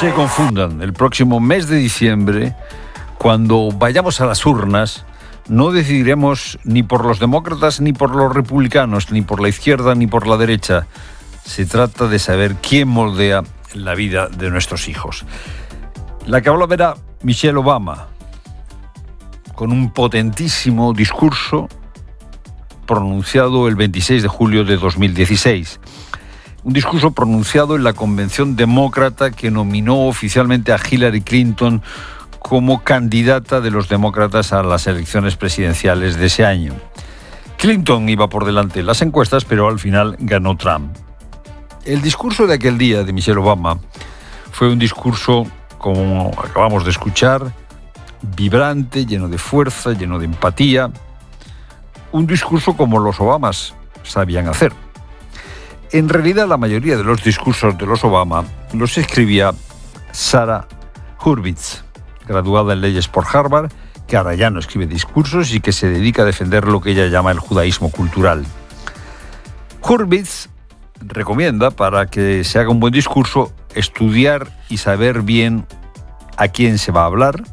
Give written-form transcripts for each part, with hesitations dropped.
se confundan. El próximo mes de diciembre, cuando vayamos a las urnas, no decidiremos ni por los demócratas, ni por los republicanos, ni por la izquierda, ni por la derecha. Se trata de saber quién moldea la vida de nuestros hijos. La que hablaba era Michelle Obama, con un potentísimo discurso pronunciado el 26 de julio de 2016. Un discurso pronunciado en la convención demócrata que nominó oficialmente a Hillary Clinton como candidata de los demócratas a las elecciones presidenciales de ese año. Clinton iba por delante en las encuestas, pero al final ganó Trump. El discurso de aquel día de Michelle Obama fue un discurso, como acabamos de escuchar, vibrante, lleno de fuerza, lleno de empatía. Un discurso como los Obamas sabían hacer. En realidad, la mayoría de los discursos de los Obama los escribía Sarah Hurwitz, graduada en leyes por Harvard, que ahora ya no escribe discursos y que se dedica a defender lo que ella llama el judaísmo cultural. Hurwitz recomienda, para que se haga un buen discurso, estudiar y saber bien a quién se va a hablar,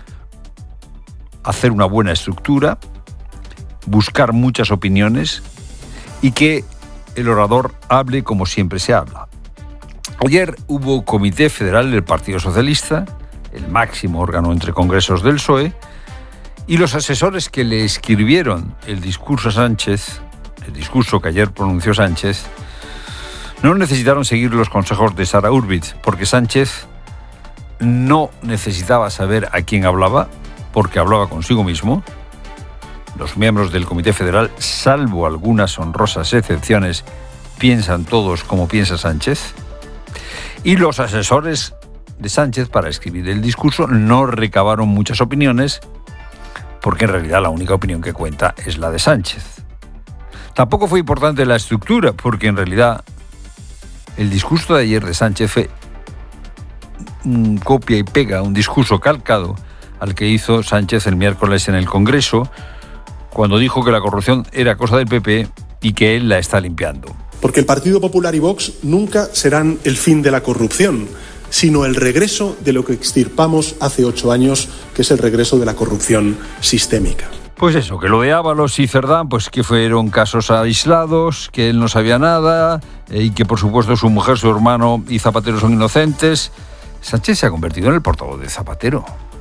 hacer una buena estructura, buscar muchas opiniones y que el orador hable como siempre se habla. Ayer hubo Comité Federal del Partido Socialista, el máximo órgano entre congresos del PSOE, y los asesores que le escribieron el discurso a Sánchez, el discurso que ayer pronunció Sánchez, no necesitaron seguir los consejos de Sarah Hurwitz, porque Sánchez no necesitaba saber a quién hablaba, porque hablaba consigo mismo. Los miembros del Comité Federal, salvo algunas honrosas excepciones, piensan todos como piensa Sánchez. Y los asesores de Sánchez para escribir el discurso no recabaron muchas opiniones, porque en realidad la única opinión que cuenta es la de Sánchez. Tampoco fue importante la estructura, porque en realidad el discurso de ayer de Sánchez fue copia y pega, un discurso calcado al que hizo Sánchez el miércoles en el Congreso, cuando dijo que la corrupción era cosa del PP y que él la está limpiando. Porque el Partido Popular y Vox nunca serán el fin de la corrupción, sino el regreso de lo que extirpamos hace 8 años, que es el regreso de la corrupción sistémica. Pues eso, que lo de Ábalos y Cerdán, pues que fueron casos aislados, que él no sabía nada y que por supuesto su mujer, su hermano y Zapatero son inocentes. Sánchez se ha convertido en el portavoz de Zapatero.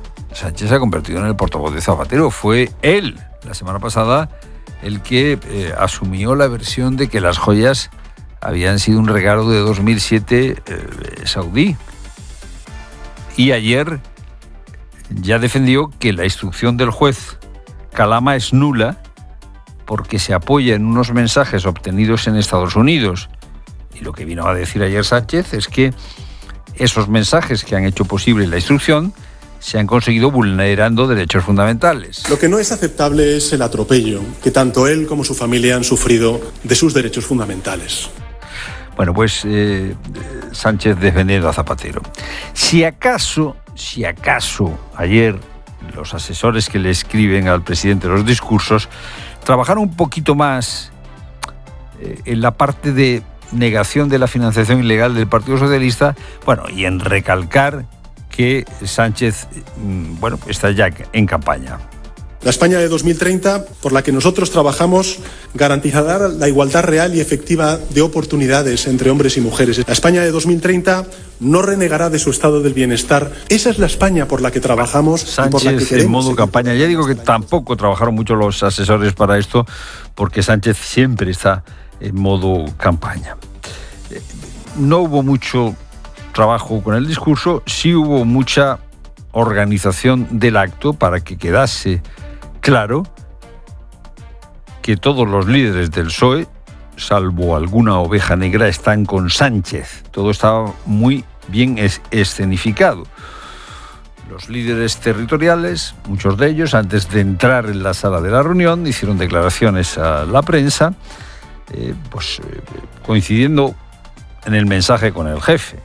Fue él, la semana pasada, el que asumió la versión de que las joyas habían sido un regalo de 2007 saudí. Y ayer ya defendió que la instrucción del juez Calama es nula porque se apoya en unos mensajes obtenidos en Estados Unidos. Y lo que vino a decir ayer Sánchez es que esos mensajes que han hecho posible la instrucción se han conseguido vulnerando derechos fundamentales. Lo que no es aceptable es el atropello que tanto él como su familia han sufrido de sus derechos fundamentales. Bueno, pues Sánchez defendiendo a Zapatero. Si acaso ayer los asesores que le escriben al presidente los discursos trabajaron un poquito más en la parte de negación de la financiación ilegal del Partido Socialista, y en recalcar que Sánchez, está ya en campaña. La España de 2030, por la que nosotros trabajamos, garantizará la igualdad real y efectiva de oportunidades entre hombres y mujeres. La España de 2030 no renegará de su estado del bienestar. Esa es la España por la que trabajamos. Sánchez, y por la que queremos. En modo campaña. Ya digo que tampoco trabajaron mucho los asesores para esto, porque Sánchez siempre está en modo campaña. No hubo mucho trabajo con el discurso, sí hubo mucha organización del acto para que quedase claro que todos los líderes del PSOE, salvo alguna oveja negra, están con Sánchez. Todo estaba muy bien escenificado. Los líderes territoriales, muchos de ellos, antes de entrar en la sala de la reunión, hicieron declaraciones a la prensa, coincidiendo en el mensaje con el jefe.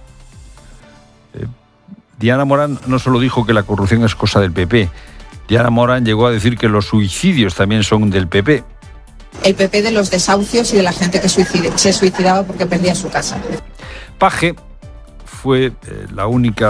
Diana Morán no solo dijo que la corrupción es cosa del PP, Diana Morán llegó a decir que los suicidios también son del PP. El PP de los desahucios y de la gente que se suicidaba porque perdía su casa. Paje fue la única